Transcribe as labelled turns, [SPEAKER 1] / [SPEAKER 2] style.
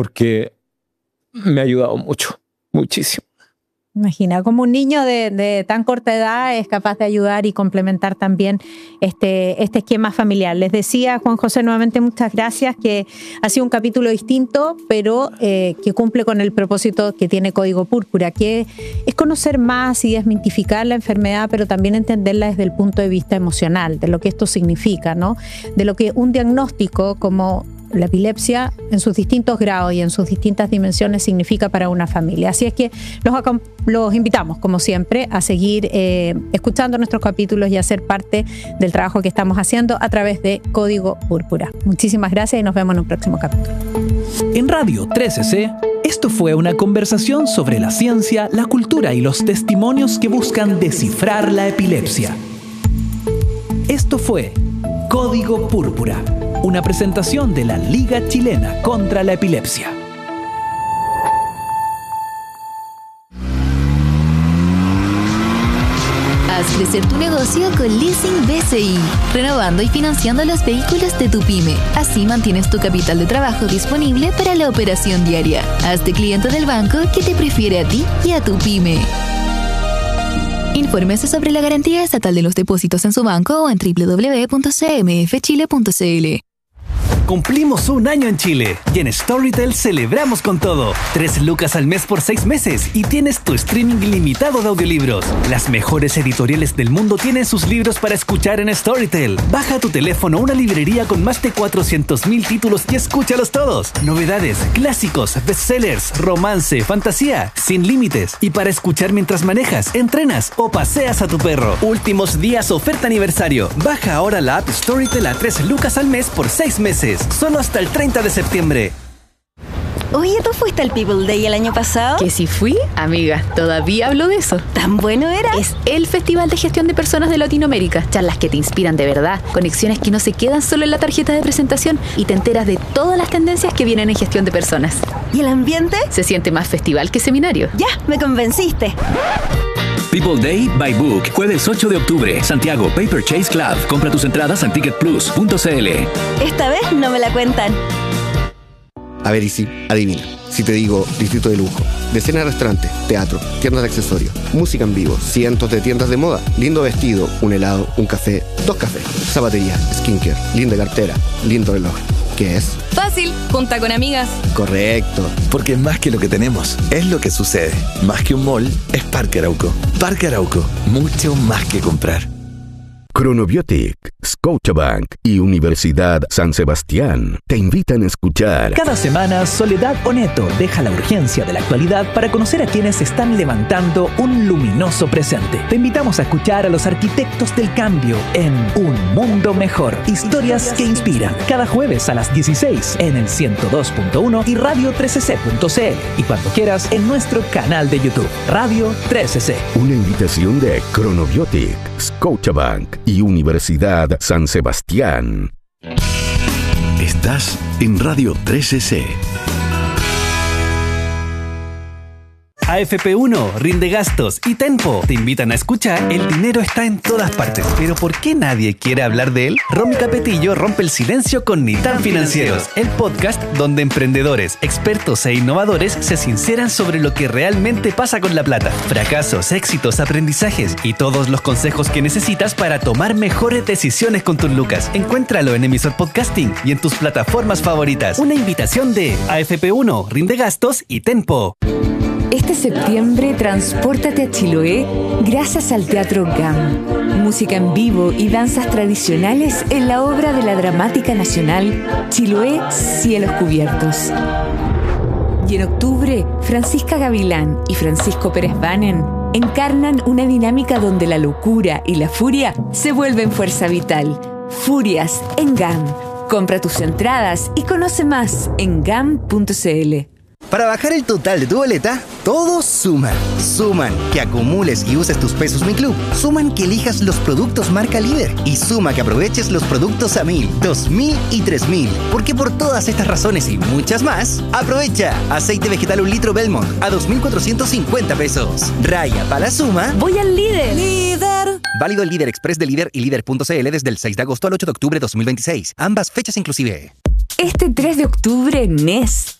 [SPEAKER 1] porque me ha ayudado mucho, muchísimo.
[SPEAKER 2] Imagina, como un niño de tan corta edad es capaz de ayudar y complementar también este esquema familiar. Les decía, Juan José, nuevamente muchas gracias, que ha sido un capítulo distinto, pero que cumple con el propósito que tiene Código Púrpura, que es conocer más y desmitificar la enfermedad, pero también entenderla desde el punto de vista emocional, de lo que esto significa, ¿no? De lo que un diagnóstico como la epilepsia en sus distintos grados y en sus distintas dimensiones significa para una familia. Así es que los invitamos, como siempre, a seguir escuchando nuestros capítulos y a ser parte del trabajo que estamos haciendo a través de Código Púrpura. Muchísimas gracias y nos vemos en un próximo capítulo.
[SPEAKER 3] En Radio 13C, esto fue una conversación sobre la ciencia, la cultura y los testimonios que buscan descifrar la epilepsia. Esto fue Código Púrpura, una presentación de la Liga Chilena contra la Epilepsia.
[SPEAKER 4] Haz crecer tu negocio con Leasing BCI, renovando y financiando los vehículos de tu pyme. Así mantienes tu capital de trabajo disponible para la operación diaria. Hazte cliente del banco que te prefiere a ti y a tu pyme. Infórmese sobre la garantía estatal de los depósitos en su banco o en www.cmfchile.cl.
[SPEAKER 3] Cumplimos un año en Chile y en Storytel celebramos con todo. 3 lucas al mes por 6 meses y tienes tu streaming ilimitado de audiolibros. Las mejores editoriales del mundo tienen sus libros para escuchar en Storytel. Baja a tu teléfono una librería con más de 400.000 títulos y escúchalos todos. Novedades, clásicos, bestsellers, romance, fantasía, sin límites. Y para escuchar mientras manejas, entrenas o paseas a tu perro. Últimos días oferta aniversario. Baja ahora la app Storytel a 3 lucas al mes por 6 meses. Solo hasta el 30 de septiembre.
[SPEAKER 5] Oye, ¿tú fuiste al People Day el año pasado?
[SPEAKER 6] ¿Que si fui? Amiga, todavía hablo de eso.
[SPEAKER 5] ¿Tan bueno era?
[SPEAKER 6] Es el Festival de Gestión de Personas de Latinoamérica. Charlas que te inspiran de verdad, conexiones que no se quedan solo en la tarjeta de presentación y te enteras de todas las tendencias que vienen en gestión de personas.
[SPEAKER 5] ¿Y el ambiente?
[SPEAKER 6] Se siente más festival que seminario.
[SPEAKER 5] Ya, me convenciste.
[SPEAKER 7] People Day by Book, jueves 8 de octubre, Santiago, Paper Chase Club. Compra tus entradas en ticketplus.cl.
[SPEAKER 5] Esta vez no me la cuentan.
[SPEAKER 8] A ver, y si, adivina. Si te digo distrito de lujo, decenas de restaurantes, teatro, tiendas de accesorios, música en vivo, cientos de tiendas de moda, lindo vestido, un helado, un café, 2 cafés, zapatería, skincare, linda cartera, lindo reloj. ¿Qué es?
[SPEAKER 9] Fácil, junta con amigas.
[SPEAKER 8] Correcto.
[SPEAKER 10] Porque más que lo que tenemos, es lo que sucede. Más que un mall, es Parque Arauco. Parque Arauco, mucho más que comprar.
[SPEAKER 11] Chronobiotic, Scotiabank y Universidad San Sebastián te invitan a escuchar.
[SPEAKER 3] Cada semana, Soledad Oneto deja la urgencia de la actualidad para conocer a quienes están levantando un luminoso presente. Te invitamos a escuchar a los arquitectos del cambio en Un Mundo Mejor. Historias que inspiran. Cada jueves a las 16 en el 102.1 y radio13c.cl. Y cuando quieras en nuestro canal de YouTube, Radio 13C.
[SPEAKER 11] Una invitación de Chronobiotic, Scotiabank y Universidad San Sebastián.
[SPEAKER 7] Estás en Radio 13C.
[SPEAKER 3] AFP1, Rinde Gastos y Tenpo te invitan a escuchar El dinero está en todas partes. ¿Pero por qué nadie quiere hablar de él? Romy Capetillo rompe el silencio con Ni Tan Financieros, el podcast donde emprendedores, expertos e innovadores se sinceran sobre lo que realmente pasa con la plata. Fracasos, éxitos, aprendizajes y todos los consejos que necesitas para tomar mejores decisiones con tus lucas. Encuéntralo en Emisor Podcasting y en tus plataformas favoritas. Una invitación de AFP1, Rinde Gastos y Tenpo.
[SPEAKER 12] Este septiembre, transpórtate a Chiloé gracias al Teatro GAM. Música en vivo y danzas tradicionales en la obra de la Dramática Nacional Chiloé Cielos Cubiertos. Y en octubre, Francisca Gavilán y Francisco Pérez Banen encarnan una dinámica donde la locura y la furia se vuelven fuerza vital. Furias en GAM. Compra tus entradas y conoce más en gam.cl.
[SPEAKER 13] Para bajar el total de tu boleta, todos suman. Suman que acumules y uses tus pesos Mi Club. Suman que elijas los productos marca líder. Y suma que aproveches los productos a 1.000, 2.000 y 3.000. Porque por todas estas razones y muchas más, aprovecha aceite vegetal 1 litro Belmont a 2.450 pesos. Raya para la suma.
[SPEAKER 5] Voy al líder. ¡Líder!
[SPEAKER 13] Válido el Líder Express de Líder y Líder.cl desde el 6 de agosto al 8 de octubre de 2026. Ambas fechas inclusive.
[SPEAKER 12] Este 3 de octubre, NES